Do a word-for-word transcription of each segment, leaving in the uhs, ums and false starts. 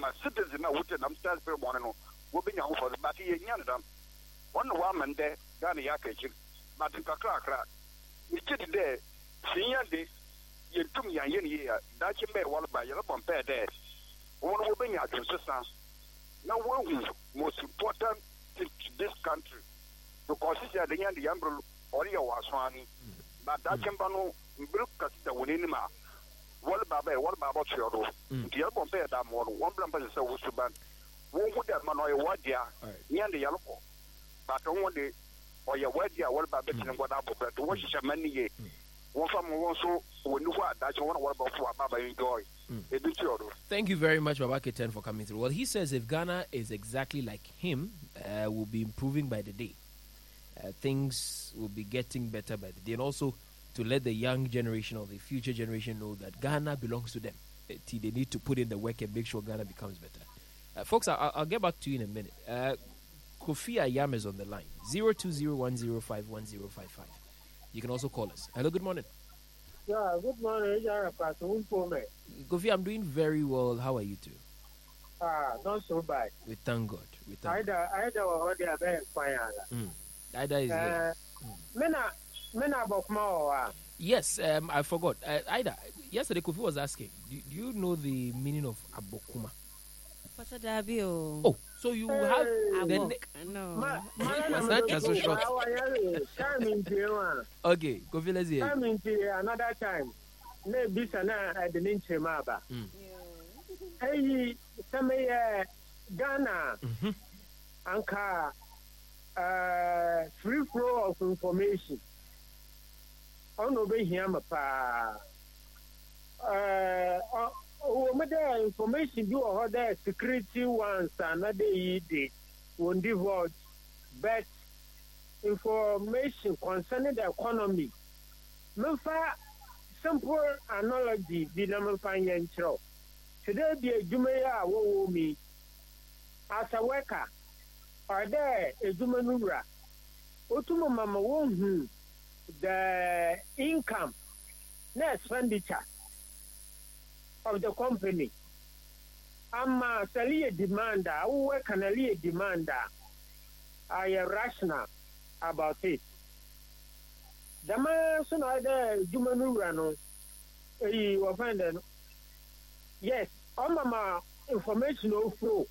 my citizen na wote na mstari pe mo no wo be nya ho for but ye nya ndam one wa man de Ghana ya ka chi but kakra kra ni chi de sinya de ye tum ya ye ni ya da chi me wal ba ye bon pe de wo no be nya adwonsesa na wo hu most important thing to this country because it's the nya de yambro or ya waswani but da chi ba no mbru ka ta woni ni ma wal baba e wal baba choro ndi ya bombe da mo won blam ba se wo suban wo hu da ma no ye wadia nyande yalko ba to wonde o ye wadia wal baba tin ngoda bo to wo shisha mani ye wo fa mo won so woni ho ada che won wal ba fu baba enjoy e bi choro. Thank you very much, Baba Keten, for coming through. Well, he says if Ghana is exactly like him, uh, will be improving by the day. Uh, things will be getting better by the day, and also to let the young generation or the future generation know that Ghana belongs to them. They need to put in the work and make sure Ghana becomes better. Uh, folks, I'll, I'll get back to you in a minute. Uh, Kofi Ayam is on the line. zero two zero one zero five one zero five five. You can also call us. Hello, good morning. Yeah, good morning. Kofi, I'm doing very well. How are you too? Ah, not so bad. We thank God. We thank God. I don't already have a fire. Ida is there. Mena, Mena Bokma. Yes, um, I forgot. Uh, Ida, yesterday Kofi was asking, do, do you know the meaning of Abokuma? What's a dabio? Oh, so you hey, have the ne- no. Ma, was that just so short? Come into Okay, Kofi, let's hear. Come into another time. Maybe sana at the Ninche Maba. Hey, some Ghana, Anka, uh, free flow of information. On over here, pa. Uh, oh, the information you are there, security ones, another day, won't divulge, but information concerning the economy. Memfa simple analogy, the number financial. Today, the Jumaya wo me as a worker, or there a Jumanura. Otumo mama won't the income, the expenditure of the company. I'm a salary demander, who work an a demander. I am rational about it. The man soon either Jumanurano, he will find them. Yes, all my information flow.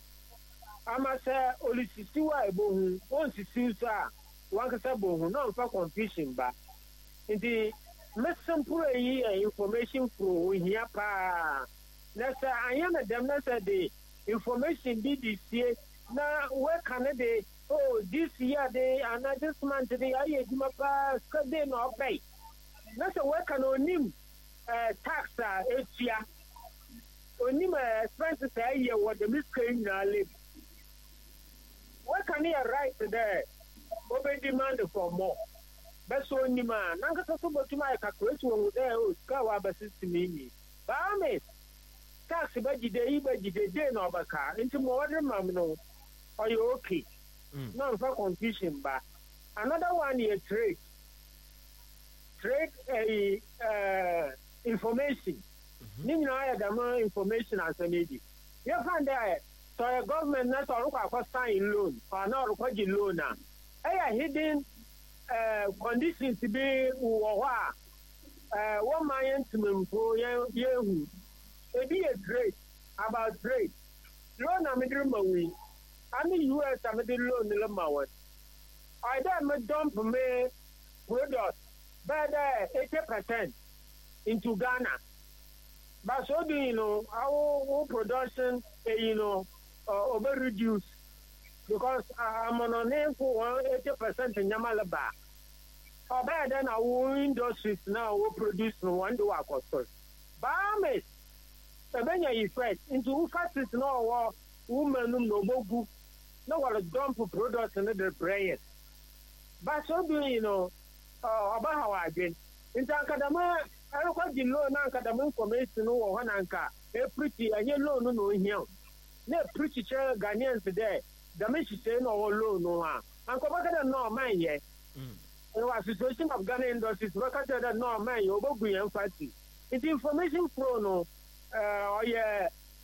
I must say, only sixty why bohu, one sixty one casabo, not for confusion, but in the simple information flow here. Pa, that's I am a damn the information did this year. Now, where can they? Oh, this year they and this month they are here. My past, they no pay. That's a work on him. Tax each year. On him expenses a year. What the miscarrying now live. What can he write there? Open demand for more. That's on him, man. Nanka so much my calculation with there. Oh, Skawa basis to me. Bahamas. Tax budget day, budget day, no baka. Into more than mamno. Are you okay? Mm. No, for confusion, but another one is trade. Trade a uh, information. You know, I have more information as a lady. You find that so a government not all require sign loan or not require loan now. I are hidden uh, conditions to be what uh, one million to me for you. It be a trade about trade. Loan I'm in I mean, U S I'm a loan in the Mawan. I don't dump me product, but eighty percent into Ghana. But so do you know, our production, you know, uh, over reduced because I'm on a name for eighty percent in Yamalaba. Or better than our industries now will produce no one do our cost. Bahamas, the Benya effect into factories no woman no bogu. No one dump products in the brain. But so do you know about how I did. In Tankadama, I don't quite know Nankadam information or one anchor. A pretty and yellow no here. No pretty chair Ghanaians today. The message say no low no one. Uncle Baka no man yet. The Association of Ghana Industries work at that no man, you will be emphatic. It's information flow no. Uh, yeah.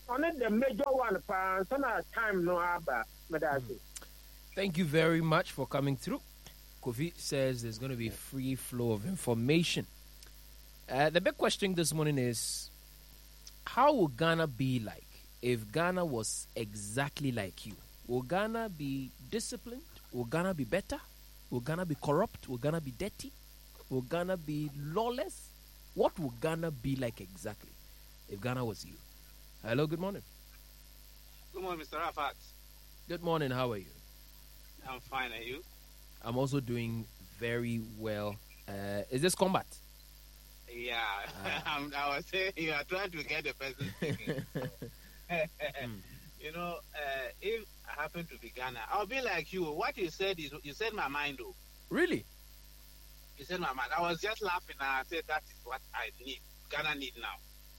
Only the major one, pa, so na time no aba, madasi. Thank you very much for coming through. Kofi says there's going to be free flow of information. Uh, the big question this morning is, how would Ghana be like if Ghana was exactly like you? Will Ghana be disciplined? Will Ghana be better? Will Ghana be corrupt? Will Ghana be dirty? Will Ghana be lawless? What would Ghana be like exactly if Ghana was you? Hello, good morning. Good morning, Mister Rafat. Good morning, how are you? I'm fine, and you? I'm also doing very well. Uh, is this combat? Yeah, Ah. I'm, I was saying you are trying to get the person thinking. You know, uh, if I happen to be Ghana, I'll be like you. What you said is you said my mind, though. Really? You said my mind. I was just laughing, and I said that is what I need. Ghana need now.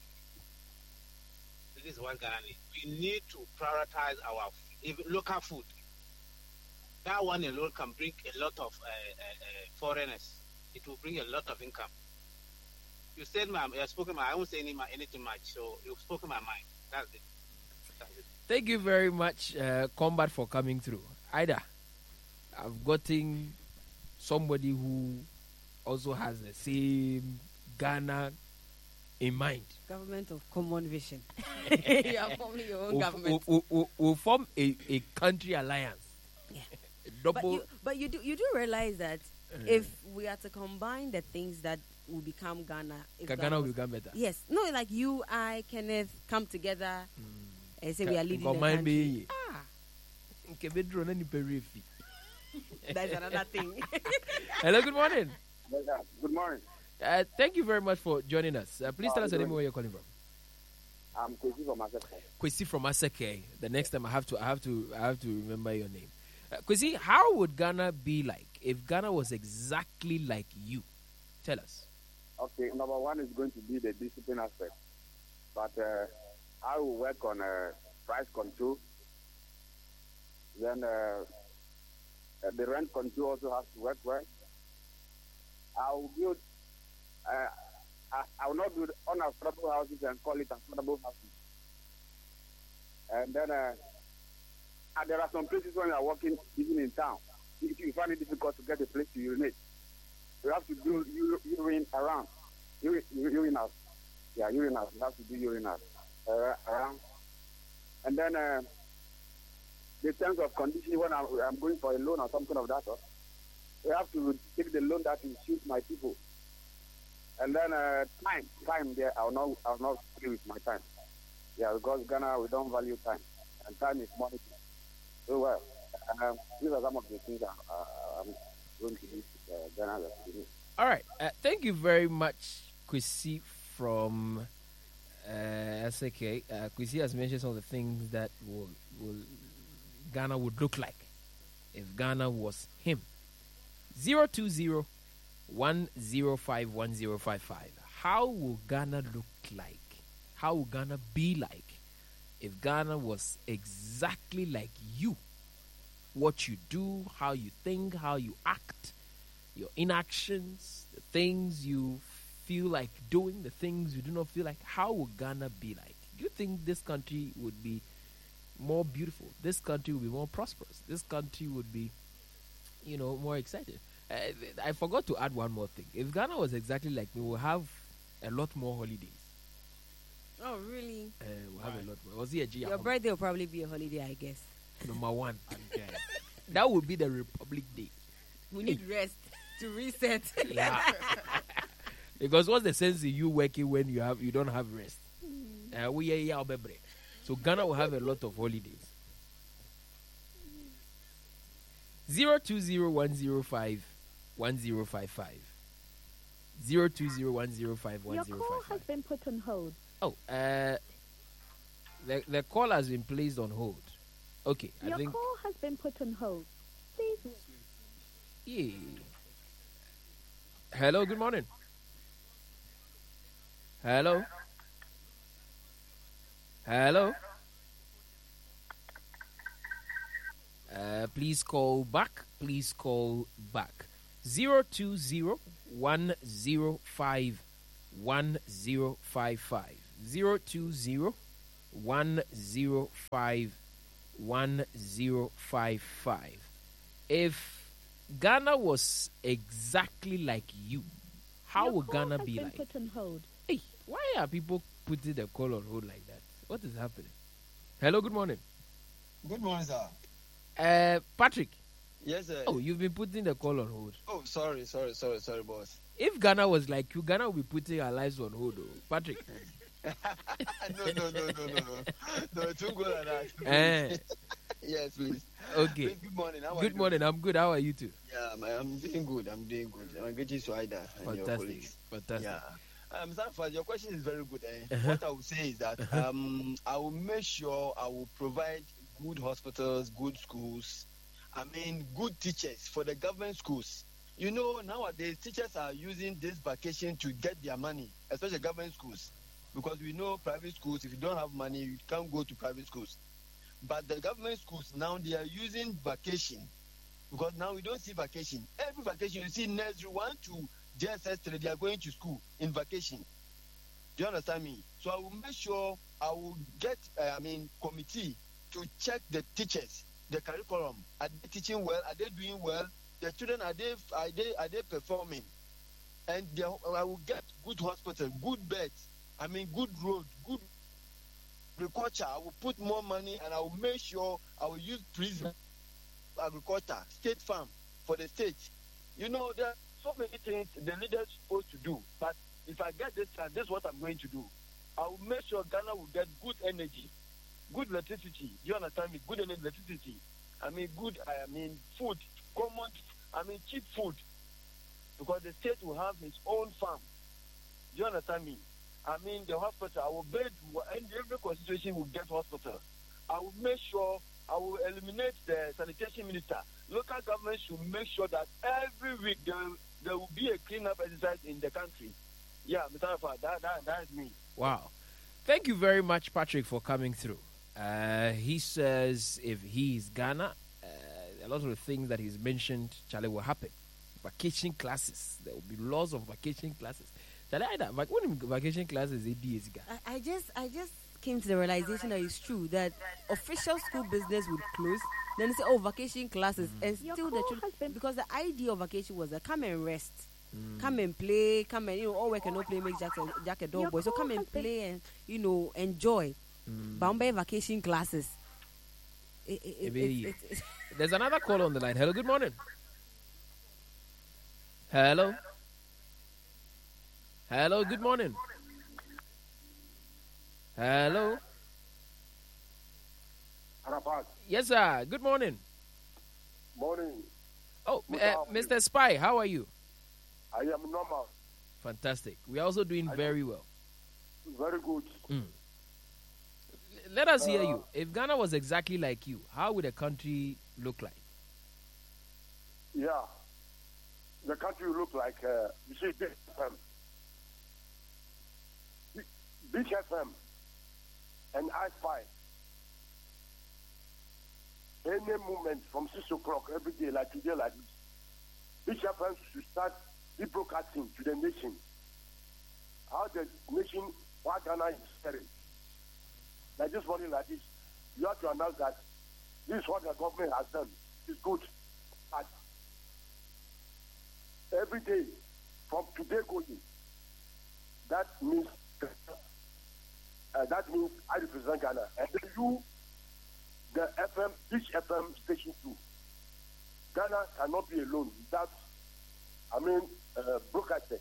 This is what Ghana needs. We need to prioritize our if, local food. That one alone can bring a lot of uh, uh, uh, foreigners. It will bring a lot of income. You said my, you have spoken my, I won't say any, anything much, so you've spoken my mind. That's it. That's it. Thank you very much, uh, Combat, for coming through. Ida, I've gotten somebody who also has the same Ghana in mind. Government of common vision. You are forming your own We'll, government. we'll, we'll, we'll form a, a country alliance. Yeah. A But double. you, but you do you do realize that Uh, if we are to combine the things that will become Ghana, if Ghana will was- become better. yes, no, like you, I, Kenneth, come together and say we Ka- are leading the Nkoman country. be- Ah, Nkebe drone ni perefi. that's another thing. Hello, good morning. Good morning. Uh, thank you very much for joining us. Uh, please Oh, tell us the good name where you're calling from. I'm Kwesi from Asante. Kwesi from Asake. The next time I have to, I have to, I have to remember your name. Uh, Kwesi, how would Ghana be like if Ghana was exactly like you? Tell us. Okay, number one is going to be the discipline aspect. But uh, I will work on uh, price control. Then uh, uh, the rent control also has to work well. I will build, uh, I, I will not build unaffordable houses and call it affordable houses. And then uh, uh, there are some places when you are working, even in town, if you find it difficult to get a place to urinate, you have to do ur- urine around. Urine, urine house. Yeah, urine house. You have to do urine house uh, around. And then uh, the terms of condition when I'm, I'm going for a loan or something of that sort, you have to take the loan that will suit my people. And then uh, time, time there, I'll not, I'll not play with my time. Yeah, because Ghana, we don't value time. And time is money. So, well, uh, these are some of the things I, uh, I'm going to do uh, Ghana. that we need. All right. Uh, thank you very much, Kwesi from uh, Asake. Uh, Kwesi has mentioned some of the things that will, will Ghana would look like if Ghana was him. zero two zero, one zero five, one zero five five. How will Ghana look like? How will Ghana be like if Ghana was exactly like you? What you do, how you think, how you act, your inactions, the things you feel like doing, the things you do not feel like. How would Ghana be like? Do you think this country would be more beautiful? This country would be more prosperous? This country would be, you know, more excited? Uh, I forgot to add one more thing. If Ghana was exactly like me, we'll have a lot more holidays. Oh, really? Uh, we'll have a lot more. Was it a G? Your birthday will probably be a holiday, I guess. Number one. That would be the Republic Day. We need rest to reset. Yeah. Because what's the sense in you working when you have you don't have rest? Uh, we are here, baby. So Ghana will have a lot of holidays. Zero two zero one zero five one zero five five. Zero two zero one zero five one Your zero call five has five. been put on hold. Oh, uh, the the call has been placed on hold. Okay, I Your think. call has been put on hold. Please. Yeah. Hello, good morning. Hello. Hello. Uh, please call back. Please call back. Zero two zero one zero five one zero five five. Zero two zero one zero five one zero five five. If Ghana was exactly like you, how Your would call Ghana has be been like? put on hold. Hey, why are people putting the call on hold like that? What is happening? Hello, good morning. Good morning, sir. Uh, Patrick. Yes, sir. Oh, you've been putting the call on hold. Oh, sorry, sorry, sorry, sorry, boss. If Ghana was like you, Ghana would be putting our lives on hold. Oh. Patrick. no, no, no, no, no, no. No, it won't go like that. Eh. Yes, please. Okay. Please, good morning. How are Good you morning. I'm good. How are you too? Yeah, man, I'm doing good. I'm doing good. I'm getting to Ida and your Fantastic. colleagues. Fantastic. Yeah. Um, Sanford, your question is very good. Eh? Uh-huh. What I would say is that um, I will make sure I will provide good hospitals, good schools. I mean, good teachers for the government schools. You know, nowadays teachers are using this vacation to get their money, especially government schools, because we know private schools. If you don't have money, you can't go to private schools. But the government schools now they are using vacation because now we don't see vacation. Every vacation you see nursery one to J S S three, they are going to school in vacation. Do you understand me? So I will make sure I will get, uh, I mean, committee to check the teachers, the curriculum. Are they teaching well? Are they doing well? The children, are they, are they, are they performing? And they, I will get good hospital, good beds, I mean, good road, good agriculture. I will put more money and I will make sure I will use prison agriculture, state farm for the state. You know, there are so many things the leaders are supposed to do. But if I get this chance, this is what I'm going to do. I will make sure Ghana will get good energy, good electricity. Do you understand me? Good electricity. I mean, good, I mean, food, common, I mean, cheap food. Because the state will have its own farm. Do you understand me? I mean, the hospital, I will build, and every constitution will get hospital. I will make sure, I will eliminate the sanitation minister. Local government should make sure that every week there, there will be a cleanup exercise in the country. Yeah, Mister Alpha, that, that, that is me. Wow. Thank you very much, Patrick, for coming through. Uh, he says if he is Ghana, uh, a lot of the things that he's mentioned, Charlie, will happen. Vacation classes. There will be laws of vacation classes. Charlie, I don't- vac- when vacation classes, it is guy. I, I just I just came to the realization that it's true that official school business would close. Then they say, oh, vacation classes, and Your still the call children, has been- because the idea of vacation was that come and rest, come and play, come and you know all work and no play make Jack a, Jack a dog Your boy. So call come and has been- play and you know enjoy. Bombay vacation classes. It, it, it, Maybe- it, it, it, There's another call on the line. Hello, good morning. Hello. Hello, good morning. Hello. Arafat, Yes, sir. Good morning. morning. Oh, Good uh, afternoon. Mister Spy, how are you? I am normal. Fantastic. We're also doing very well. Very good. Let us hear you. If Ghana was exactly like you, how would the country look like? Yeah. The country will look like, uh, you see, Big F M. Big- Big F M and I Spy. Any moment from six o'clock every day, like today, like this, Big F M should start broadcasting to the nation. How the nation, what Ghana is sharing. Like this morning, like this, you have to announce that this is what the government has done. It's good. But every day, from today going, that means uh, that means I represent Ghana. And then you, the F M, each F M station too. Ghana cannot be alone without, I mean, uh, broadcasting.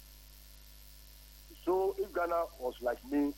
So if Ghana was like me,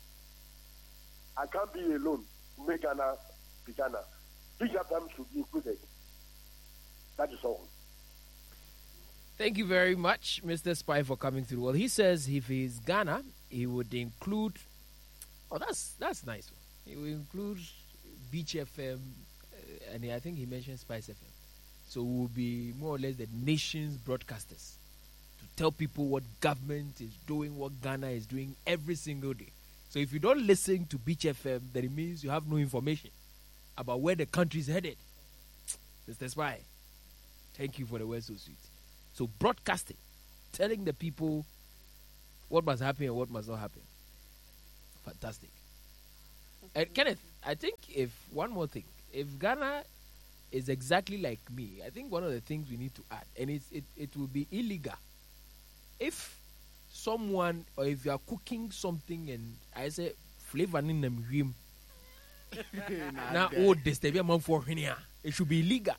I can't be alone to make Ghana be Ghana. Each F M should be included. That is all. Thank you very much, Mister Spy, for coming through. Well, he says if he's Ghana, he would include. Oh, that's that's nice. He will include Beach F M, uh, and I think he mentioned Spice F M. So we'll be more or less the nation's broadcasters to tell people what government is doing, what Ghana is doing every single day. So if you don't listen to Beach F M, then it means you have no information about where the country is headed. Mister Spy, thank you for the word so sweet. So broadcasting, telling the people what must happen and what must not happen. Fantastic. Uh, Kenneth, I think if one more thing, if Ghana is exactly like me, I think one of the things we need to add, and it's, it it will be illegal if someone or if you are cooking something and I say flavor in them him. Now, oh, this the man for here. It should be illegal.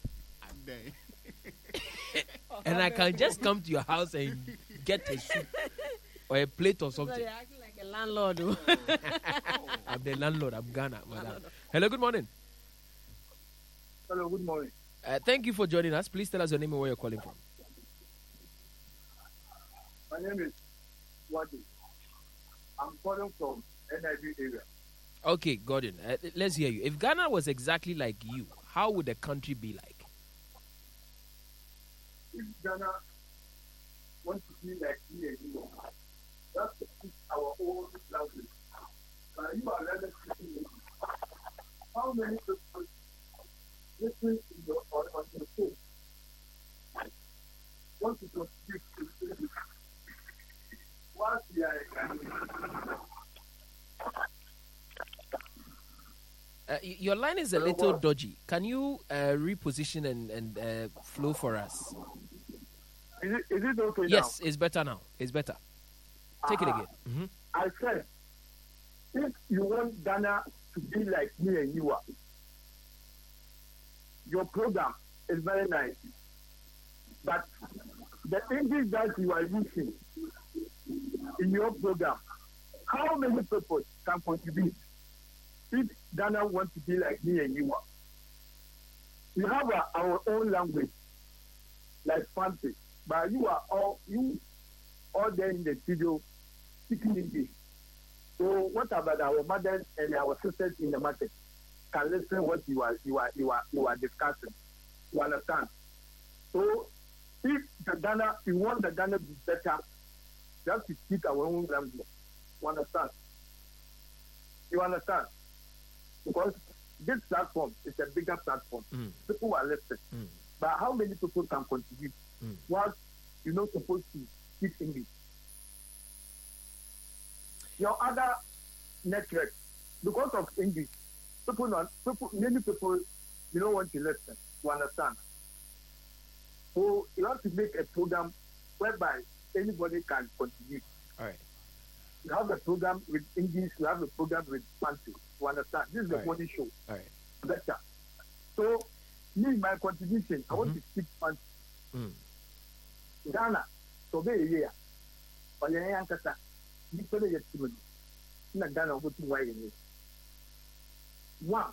And I can just come to your house and get a soup or a plate or something. So you're acting like a landlord. oh. I'm the landlord. I'm Ghana, madam. Hello, good morning. Hello, good morning. Uh, thank you for joining us. Please tell us your name and where you're calling from. My name is Wadi. I'm calling from N I B area. Okay, Gordon, uh, let's hear you. If Ghana was exactly like you, how would the country be like? If Ghana wants to be like me and you, that's to speak our own language. But you are rather speaking English. How many people listen in your, on, on your phone want to contribute to English? Whilst we are Uh, y- your line is a little dodgy. Can you uh, reposition and, and uh, flow for us? Is it, is it okay Yes, it's better now. It's better. Take it Ah. again. hmm now? I said, if you want Ghana to be like me and you are, your program is very nice. But the English that you are using in your program, how many people can contribute if Ghana wants to be like me and you are? We have a, our own language, like Fancy, but you are all you all there in the studio speaking English. So what about our mothers and our sisters in the market can listen what you are you are you are you are discussing? You understand? So if the Ghana, you want the Ghana to be better, you have to speak our own language. You understand? You understand? Because this platform is a bigger platform. Mm. People are listening. Mm. But how many people can contribute? Mm. Whilst you're not supposed to speak English. Your other network, because of English, people, not, people many people you don't want to listen. You understand? So you have to make a program whereby anybody can contribute. All right. You have a program with English, you have a program with Fancy. You understand? This is the Right. morning show. All right. Better. So, me, my contribution, I want Mhm. to speak Fancy. Mm. Ghana, so be a year. Or your young kata, you put it to me. In a Ghana, what you wearing? One.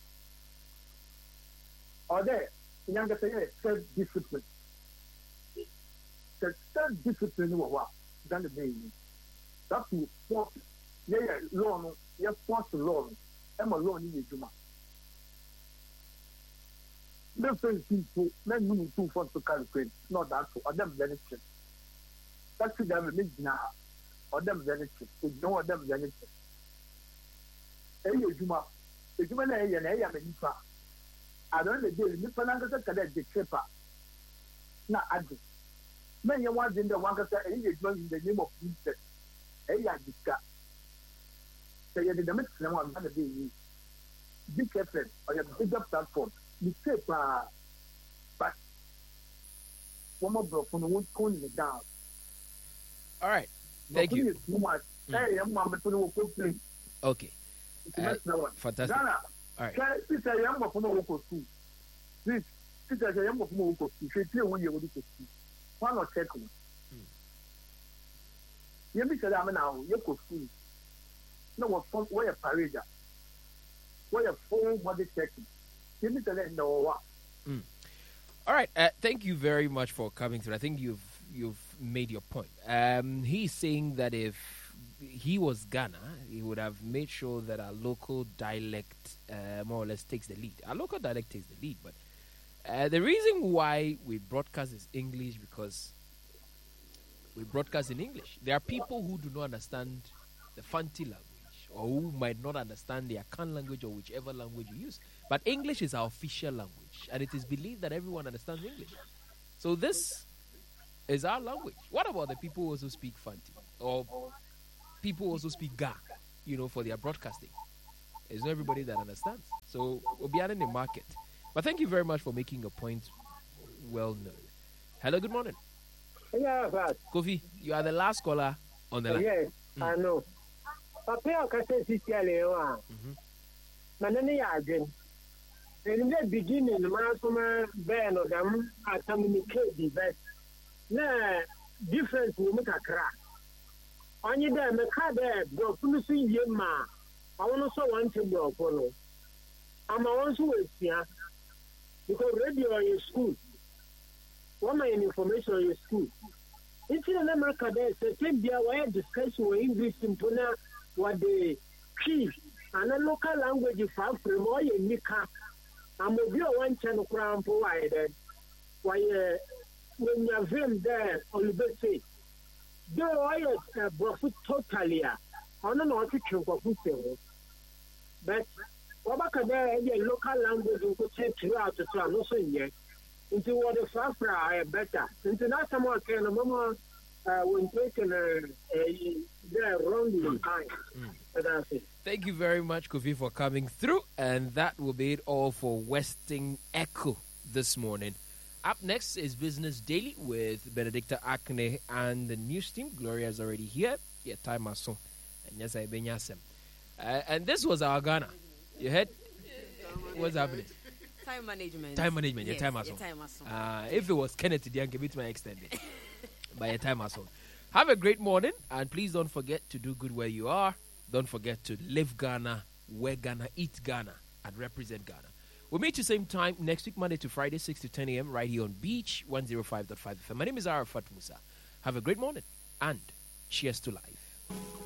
Or there, young kata, self discipline. The self discipline, what? Ghana, baby. That's to force. Yeah, law, no, yeah, force the law. I'm a law in the Juma. The first people, men who two force to calculate, not that, or them benefit. That's what them make now, or them benefit. We know what them benefit. Hey, Juma, the Juma, and I am a nipa. I don't know the nipa, and the cheaper. Not added. Many ones in the one that say, in the name of Jesus. Hey, I discuss. Say, you did mix them on the day. Be careful, or your bigger platform. You say, but one more block from the one calling it down. All right. Thank you. Too much. Hey, I'm going to go Okay. Uh, to fantastic. Ghana. All right. This is a young from the local school. This is a young from the local school. She tell when you go to school. One or second. You be said, I'm now, you go school. No, what where a parade. Where a full body checking. You be said, no, what? All right. Uh, thank you very much for coming through. I think you've you've made your point. Um, he's saying that if he was Ghana, he would have made sure that our local dialect uh, more or less takes the lead. Our local dialect takes the lead, but uh, the reason why we broadcast is English because we broadcast in English. There are people who do not understand the Fanti language or who might not understand the Akan language or whichever language you use. But English is our official language, and it is believed that everyone understands English. So this is our language. What about the people who also speak Fanti or people who also speak Ga, you know, for their broadcasting? It's not everybody that understands. So we'll be out in the market. But thank you very much for making a point well known. Hello, good morning. Yeah, but Kofi, you are the last caller on the line. yes, I know. Papa, I can say, Sister Manani Yagin. In the beginning, Masuma Ben or them, I communicate the best. Na difference will make a crack. Only there, the car there, go to see him. I want to want to go follow. I'm also with you because radio in school. What my information in school? It's in America, there's a thing there where discussion with English in Puna, what they key and a local language from Fremoy and Nika. I'm a view one channel crown provided. Why, when you have him there, Oliver say, do I have profit totally? I don't know what to think of it. But what about the local language you could take throughout the town, also in here? Into what the Fafra are better. Into that someone can a moment when taken there wrongly time. That's it. Thank you very much, Kofi, for coming through. And that will be it all for Westing Echo this morning. Up next is Business Daily with Benedicta Akne and the news team. Gloria is already here. Yeah, time or so. And yes, I been yasem. And this was our Ghana. You heard? What's happening? Time management. Time management. Yes, your time as your time as well. uh, If it was Kenneth, the give it my extended. By your time as well. Have a great morning. And please don't forget to do good where you are. Don't forget to live Ghana, wear Ghana, eat Ghana, and represent Ghana. We'll meet you same time next week, Monday to Friday, six to ten a.m. right here on Beach one oh five point five F M. My name is Arafat Musa. Have a great morning and cheers to life.